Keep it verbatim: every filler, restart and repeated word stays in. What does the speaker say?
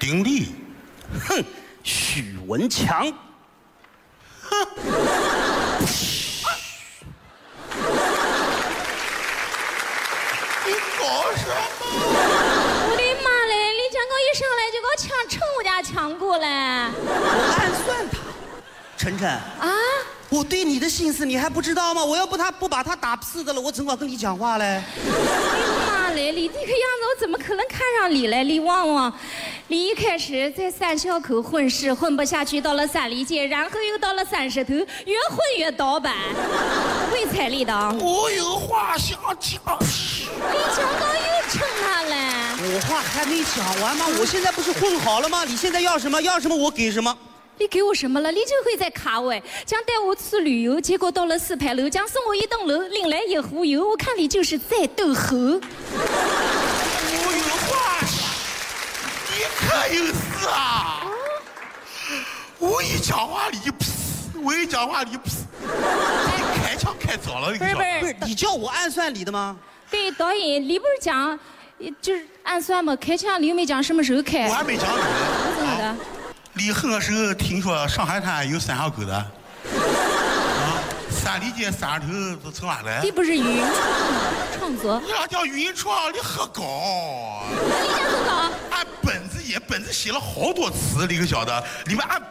丁力。 哼，许文强。 哼。你搞什么？ 我的妈嘞！李建高一上来就搞抢乘我家枪过来。 我暗算他。晨晨啊！ 我对你的心思你还不知道吗？我要不他不把他打死的了，我怎么跟你讲话嘞？ 哎呀妈嘞！你这个样子，我怎么可能看上你嘞？李旺旺，你一开始在三小口混事，混不下去，到了三里街，然后又到了三石头，越混越倒板，为财力的。 我有话想讲。 李建高又撑他了。 我话还没讲完吗？我现在不是混好了吗？你现在要什么？要什么我给什么。 你给我什么了？你就会在卡位，想带我去旅游，结果到了四牌楼，想送我一栋楼，另来一壶油。我看你就是在逗猴。 我有话说，你可有事啊？我一讲话你就噗，我一讲话你就噗，你开枪开早了，你不是不是， 不是你叫我暗算你的吗？ 对，导演，你不是讲，就是暗算吗？开枪你又没讲什么时候开。 我还没讲呢。 怎么的？ 离恨的时候听说上海滩有三小狗的，啊，三里街三十头都成哪来？ 你不是云创作？ 那叫云创，你喝高。 你讲喝高？ 按本子演，本子写了好多词，你可晓得？里面按